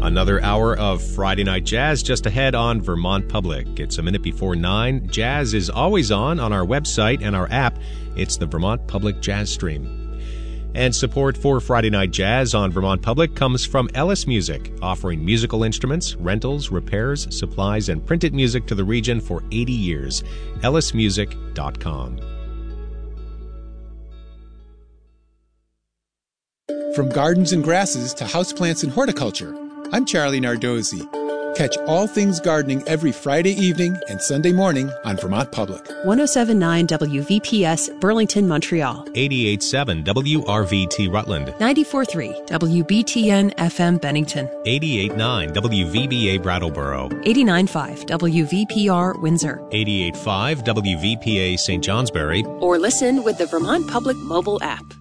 Another hour of Friday Night Jazz just ahead on Vermont Public. It's a minute before 9. Jazz is always on our website and our app. It's the Vermont Public Jazz Stream. And support for Friday Night Jazz on Vermont Public comes from Ellis Music, offering musical instruments, rentals, repairs, supplies, and printed music to the region for 80 years. ellismusic.com. From gardens and grasses to houseplants and horticulture, I'm Charlie Nardozzi. Catch all things gardening every Friday evening and Sunday morning on Vermont Public. 107.9 WVPS, Burlington, Montreal. 88.7 WRVT Rutland. 94.3 WBTN FM Bennington. 88.9 WVBA Brattleboro. 89.5 WVPR Windsor. 88.5 WVPA St. Johnsbury. Or listen with the Vermont Public mobile app.